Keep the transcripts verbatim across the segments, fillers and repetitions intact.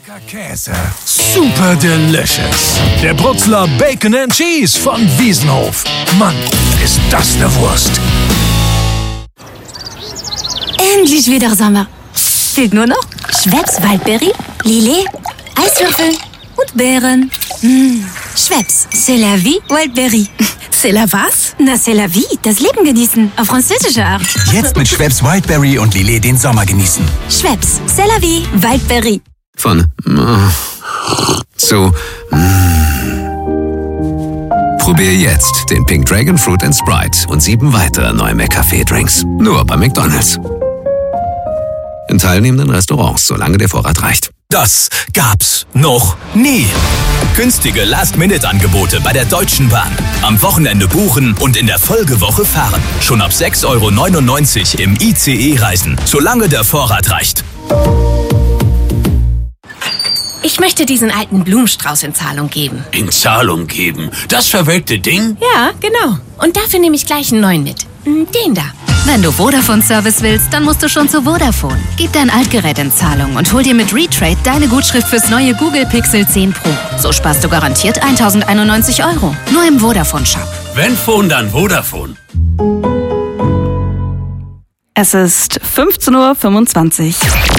Lecker Käse. Super delicious. Der Brutzler Bacon and Cheese von Wiesenhof. Mann, ist das eine Wurst. Endlich wieder Sommer. Fehlt nur noch Schweppes Waldberry, Lillet, Eiswürfel und Beeren. Mmh. Schweppes, c'est la vie, Waldberry. C'est la was? Na, c'est la vie, das Leben genießen, auf französische Art. Jetzt mit Schweppes Wildberry und Lillet den Sommer genießen. Schweppes, c'est la vie, Waldberry. Von äh, zu mm. Probier jetzt den Pink Dragon Fruit and Sprite und sieben weitere neue McCafé-Drinks. Nur bei McDonald's. In teilnehmenden Restaurants, solange der Vorrat reicht. Das gab's noch nie. Günstige Last-Minute-Angebote bei der Deutschen Bahn. Am Wochenende buchen und in der Folgewoche fahren. Schon ab sechs Euro neunundneunzig im I C E reisen, solange der Vorrat reicht. Ich möchte diesen alten Blumenstrauß in Zahlung geben. In Zahlung geben? Das verwelkte Ding? Ja, genau. Und dafür nehme ich gleich einen neuen mit. Den da. Wenn du Vodafone-Service willst, dann musst du schon zu Vodafone. Gib dein Altgerät in Zahlung und hol dir mit Retrade deine Gutschrift fürs neue Google Pixel zehn Pro. So sparst du garantiert eintausendeinundneunzig Euro. Nur im Vodafone-Shop. Wenn Phone, dann Vodafone. Es ist fünfzehn Uhr fünfundzwanzig.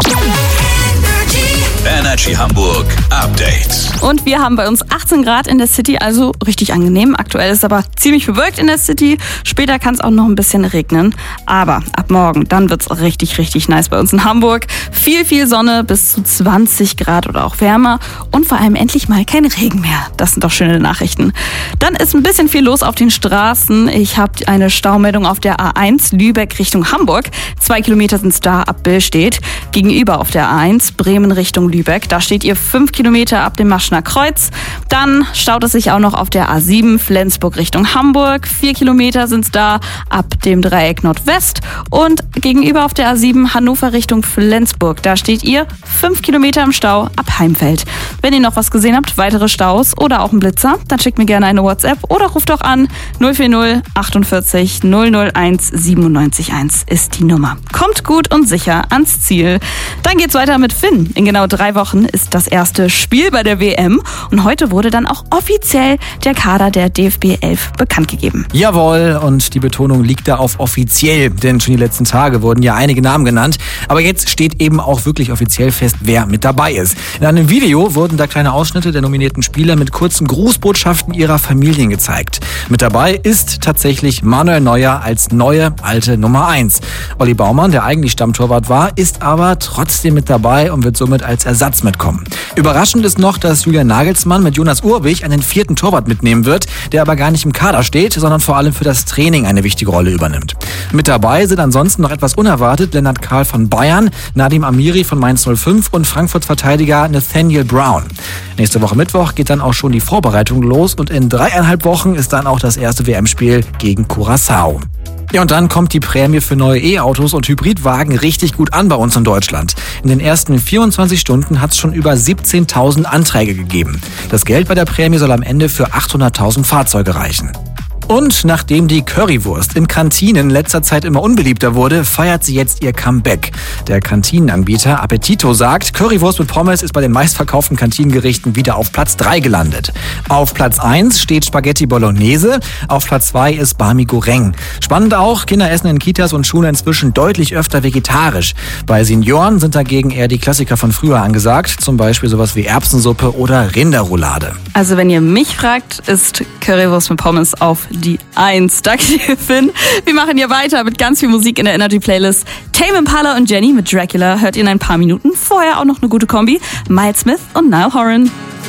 Energy Hamburg Update. Und wir haben bei uns achtzehn Grad in der City, also richtig angenehm. Aktuell ist es aber ziemlich bewölkt in der City. Später kann es auch noch ein bisschen regnen. Aber ab morgen, dann wird es richtig, richtig nice bei uns in Hamburg. Viel, viel Sonne, bis zu zwanzig Grad oder auch wärmer. Und vor allem endlich mal kein Regen mehr. Das sind doch schöne Nachrichten. Dann ist ein bisschen viel los auf den Straßen. Ich habe eine Staumeldung auf der A eins Lübeck Richtung Hamburg. Zwei Kilometer sind es da ab Billstedt. Gegenüber auf der A eins Bremen Richtung Lübeck. Da steht ihr fünf Kilometer ab dem Maschner Kreuz. Dann staut es sich auch noch auf der A sieben Flensburg Richtung Hamburg. Vier Kilometer sind es da ab dem Dreieck Nordwest. Und gegenüber auf der A sieben Hannover Richtung Flensburg. Da steht ihr fünf Kilometer im Stau ab Heimfeld. Wenn ihr noch was gesehen habt, weitere Staus oder auch einen Blitzer, dann schickt mir gerne eine WhatsApp oder ruft doch an. null vier null achtundvierzig null null eins siebenundneunzig eins ist die Nummer. Kommt gut und sicher ans Ziel. Dann geht's weiter mit Finn. In genau drei Wochen ist das erste Spiel bei der W M und heute wurde dann auch offiziell der Kader der D F B elf bekannt gegeben. Jawohl, und die Betonung liegt da auf offiziell, denn schon die letzten Tage wurden ja einige Namen genannt, aber jetzt steht eben auch wirklich offiziell fest, wer mit dabei ist. In einem Video wurden da kleine Ausschnitte der nominierten Spieler mit kurzen Grußbotschaften ihrer Familien gezeigt. Mit dabei ist tatsächlich Manuel Neuer als neue alte Nummer eins. Olli Baumann, der eigentlich Stammtorwart war, ist aber trotzdem mit dabei und wird somit als Ersatz mitkommen. Überraschend ist noch, dass Julian Nagelsmann mit Jonas Urbich einen vierten Torwart mitnehmen wird, der aber gar nicht im Kader steht, sondern vor allem für das Training eine wichtige Rolle übernimmt. Mit dabei sind ansonsten noch etwas unerwartet Lennart Kahl von Bayern, Nadim Amiri von Mainz null fünf und Frankfurt-Verteidiger Nathaniel Brown. Nächste Woche Mittwoch geht dann auch schon die Vorbereitung los und in dreieinhalb Wochen ist dann auch das erste W M-Spiel gegen Curaçao. Ja, und dann kommt die Prämie für neue E-Autos und Hybridwagen richtig gut an bei uns in Deutschland. In den ersten vierundzwanzig Stunden hat es schon über siebzehntausend Anträge gegeben. Das Geld bei der Prämie soll am Ende für achthunderttausend Fahrzeuge reichen. Und nachdem die Currywurst in Kantinen in letzter Zeit immer unbeliebter wurde, feiert sie jetzt ihr Comeback. Der Kantinenanbieter Appetito sagt, Currywurst mit Pommes ist bei den meistverkauften Kantinengerichten wieder auf Platz drei gelandet. Auf Platz eins steht Spaghetti Bolognese, auf Platz zwei ist Bami Goreng. Spannend auch, Kinder essen in Kitas und Schulen inzwischen deutlich öfter vegetarisch. Bei Senioren sind dagegen eher die Klassiker von früher angesagt, zum Beispiel sowas wie Erbsensuppe oder Rinderroulade. Also wenn ihr mich fragt, ist Currywurst mit Pommes auf die eins. Danke dir, Finn. Wir machen hier weiter mit ganz viel Musik in der Energy Playlist. Tame Impala und Jenny mit Dracula hört ihr in ein paar Minuten. Vorher auch noch eine gute Kombi. Miles Smith und Niall Horan.